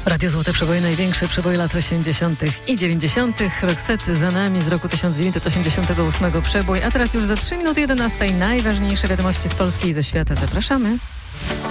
Radio Złote Przeboje, największe przeboje lat 80. i 90. Roxette za nami z roku 1988 przebój, a teraz już za 3 minuty 11 najważniejsze wiadomości z Polski i ze świata. Zapraszamy.